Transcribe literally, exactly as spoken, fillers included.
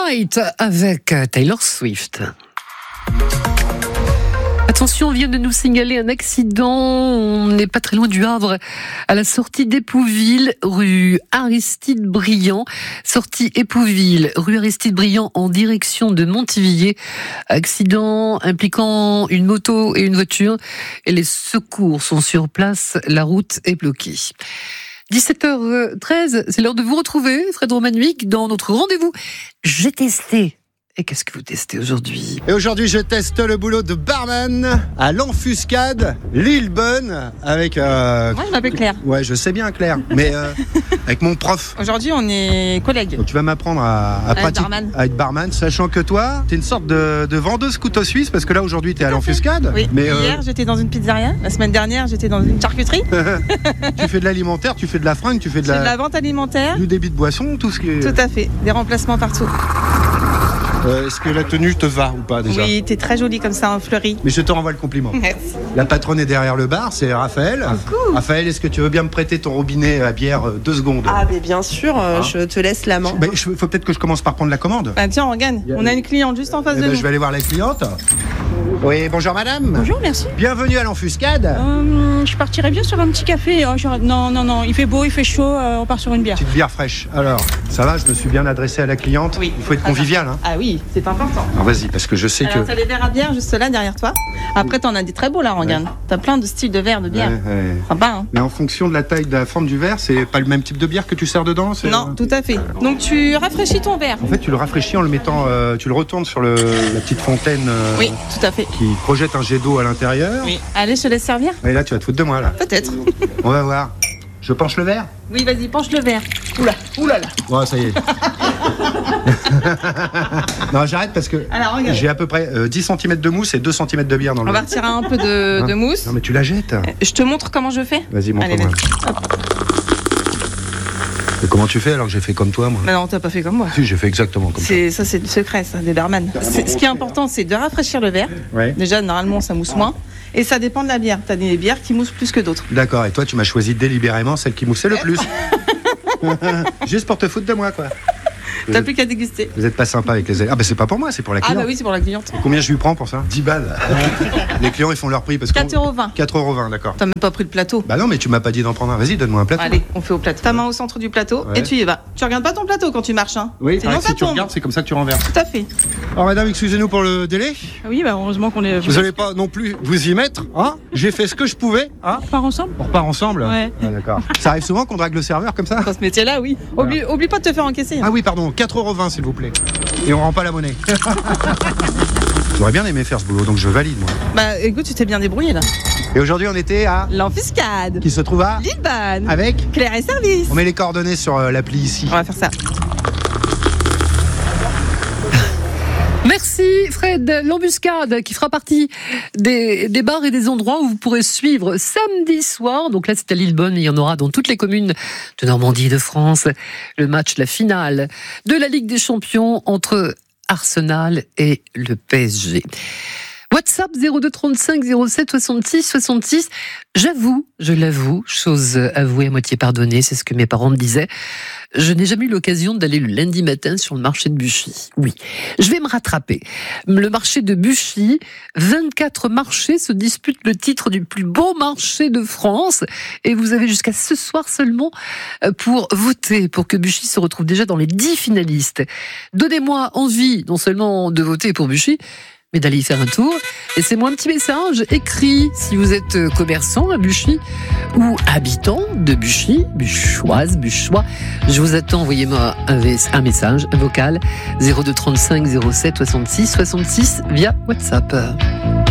Night avec Taylor Swift. Attention, on vient de nous signaler un accident. On n'est pas très loin du Havre, à la sortie d'Épouville, rue Aristide Briand. Sortie Épouville, rue Aristide Briand, en direction de Montivilliers. Accident impliquant une moto et une voiture. Et les secours sont sur place. La route est bloquée. dix-sept heures treize, c'est l'heure de vous retrouver, Fred Romanuik, dans notre rendez-vous. J'ai testé. Et qu'est-ce que vous testez aujourd'hui ? Et aujourd'hui, je teste le boulot de barman à l'Enfuscade, Lillebonne, avec... Euh... Moi, je m'appelle Claire. Ouais, je sais bien, Claire, mais euh, avec mon prof. Aujourd'hui, on est collègues. Donc, tu vas m'apprendre à, à, à, pratiquer, être barman. à être barman, sachant que toi, t'es une sorte de, de vendeuse couteau suisse, parce que là, aujourd'hui, t'es à l'Enfuscade. Oui, mais hier, euh... j'étais dans une pizzeria. La semaine dernière, j'étais dans une charcuterie. Tu fais de l'alimentaire, tu fais de la fringue, tu fais de, la... la... de la vente alimentaire. Du débit de boisson, tout ce qui est... Tout à fait, des remplacements partout. Euh, est-ce que la tenue te va ou pas déjà ? Oui, t'es très jolie comme ça en fleuri. Mais je te renvoie le compliment. Merci. La patronne est derrière le bar, c'est Raphaël. Coucou. Raphaël, est-ce que tu veux bien me prêter ton robinet à bière euh, deux secondes ? Ah, mais bien sûr, euh, ah. je te laisse la main. Il faut peut-être que je commence par prendre la commande. Bah tiens, regarde, on a une cliente juste en face eh de ben, nous. Je vais aller voir la cliente. Oui, bonjour madame. Bonjour, merci. Bienvenue à l'Enfuscade. Euh, je partirais bien sur un petit café. Hein, genre, non, non, non, il fait beau, il fait chaud, euh, on part sur une bière. Petite bière fraîche. Alors, ça va, je me suis bien adressé à la cliente. Oui. Il faut être convivial. Hein. Ah oui, c'est important. Alors vas-y, parce que je sais Alors, que... t'as les verres à bière juste là, derrière toi. Après, t'en as des très beaux là, regarde. Ouais. T'as plein de styles de verres de bière. Ouais, ouais. Sympa, hein. Mais en fonction de la taille, de la forme du verre, c'est pas le même type de bière que tu sers dedans c'est... Non, tout à fait. Donc tu rafraîchis ton verre. En fait, tu le rafraîchis en le mettant... Euh, tu le retournes sur le, la petite fontaine... Euh, oui, tout à fait. Qui projette un jet d'eau à l'intérieur. Oui. Allez, je te laisse servir. Et là, tu vas te foutre de moi, là. Peut-être. On va voir. Je penche le verre ? Oui, vas-y, penche le verre. Oula, oula là. Ouais, ça y est. Non, j'arrête parce que alors, j'ai à peu près euh, dix centimètres de mousse et deux centimètres de bière dans le On verre. va retirer un peu de, hein de mousse. Non, mais tu la jettes. Euh, je te montre comment je fais. Vas-y, montre-moi. Et comment tu fais alors que j'ai fait comme toi, moi ? Mais non, t'as pas fait comme moi. Si, j'ai fait exactement comme c'est, ça. Ça, c'est le secret, ça, des barman. C'est, ce qui est important, c'est de rafraîchir le verre. Ouais. Déjà, normalement, ça mousse moins. Et ça dépend de la bière. T'as des bières qui moussent plus que d'autres. D'accord, et toi, tu m'as choisi délibérément celle qui moussait le plus. Juste pour te foutre de moi, quoi. Vous T'as êtes... plus qu'à déguster. Vous êtes pas sympa avec les... Ah bah c'est pas pour moi, c'est pour la cliente. Ah bah oui, c'est pour la cliente. Et combien je lui prends pour ça ? dix balles. Les clients, ils font leur prix parce que... quatre euros vingt. quatre euros vingt, d'accord. T'as même pas pris le plateau. Bah non, mais tu m'as pas dit d'en prendre un. Vas-y, donne-moi un plateau. Allez, on fait au plateau. Ta main au centre du plateau, ouais. Et tu y vas. Tu regardes pas ton plateau quand tu marches, hein. Oui, sinon ça si tombe. Tu regardes, c'est comme ça que tu renverses. Tout à fait. Alors madame, excusez-nous pour le délai. Oui, bah heureusement qu'on est... Vous allez pas non plus vous y mettre, hein ? J'ai fait ce que je pouvais, hein ? On part ensemble ? On repart ensemble ? Ouais. Ah, d'accord. Ça arrive souvent qu'on drague le serveur comme ça ? Dans ce métier-là, oui. Voilà. Oublie, oublie pas de te faire encaisser. Hein. Ah oui, pardon, quatre euros vingt s'il vous plaît. Et on rend pas la monnaie. J'aurais bien aimé faire ce boulot, donc je valide moi. Bah écoute, tu t'es bien débrouillé là. Et aujourd'hui on était à l'Enfuscade, qui se trouve à Lillebonne, avec Claire et Service. On met les coordonnées sur euh, l'appli ici. On va faire ça. Merci Fred. L'Embuscade qui fera partie des, des bars et des endroits où vous pourrez suivre samedi soir. Donc là c'est à Lillebonne, mais il y en aura dans toutes les communes de Normandie, de France. Le match, la finale de la Ligue des Champions entre Arsenal et le P S G. WhatsApp zéro deux trente-cinq zéro sept soixante-six soixante-six. J'avoue, je l'avoue, chose avouée à moitié pardonnée, c'est ce que mes parents me disaient. Je n'ai jamais eu l'occasion d'aller le lundi matin sur le marché de Buchy. Oui, je vais me rattraper. Le marché de Buchy, vingt-quatre marchés se disputent le titre du plus beau marché de France. Et vous avez jusqu'à ce soir seulement pour voter, pour que Buchy se retrouve déjà dans les dix finalistes. Donnez-moi envie, non seulement de voter pour Buchy, mais d'aller y faire un tour. Laissez-moi un petit message écrit si vous êtes commerçant à Buchy ou habitant de Buchy, Buchoise, Buchois. Je vous attends, envoyez-moi un, un message, un vocal zéro deux trente-cinq zéro sept soixante-six soixante-six via WhatsApp.